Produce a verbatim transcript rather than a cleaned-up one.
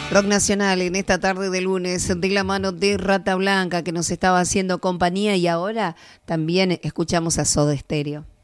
Rock nacional en esta tarde de lunes de la mano de Rata Blanca que nos estaba haciendo compañía y ahora también escuchamos a Soda Stereo.